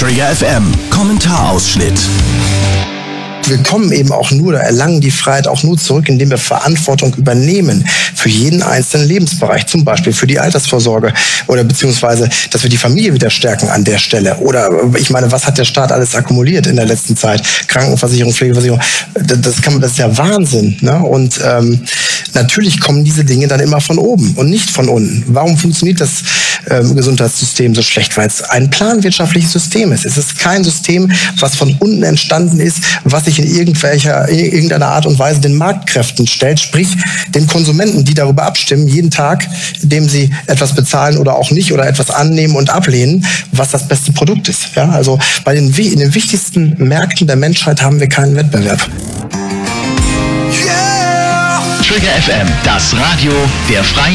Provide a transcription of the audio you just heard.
Trigger FM, Kommentarausschnitt. Wir kommen eben auch nur oder erlangen die Freiheit auch nur zurück, indem wir Verantwortung übernehmen für jeden einzelnen Lebensbereich, zum Beispiel für die Altersvorsorge oder beziehungsweise, dass wir die Familie wieder stärken an der Stelle. Oder ich meine, was hat der Staat alles akkumuliert in der letzten Zeit? Krankenversicherung, Pflegeversicherung, das ist ja Wahnsinn. Ne? Und natürlich kommen diese Dinge dann immer von oben und nicht von unten. Warum funktioniert das Gesundheitssystem so schlecht? Weil es ein planwirtschaftliches System ist. Es ist kein System, was von unten entstanden ist, was sich in irgendeiner Art und Weise den Marktkräften stellt, sprich den Konsumenten, die darüber abstimmen, jeden Tag, indem sie etwas bezahlen oder auch nicht oder etwas annehmen und ablehnen, was das beste Produkt ist. Ja, also in den wichtigsten Märkten der Menschheit haben wir keinen Wettbewerb. Trigger FM, das Radio der Freien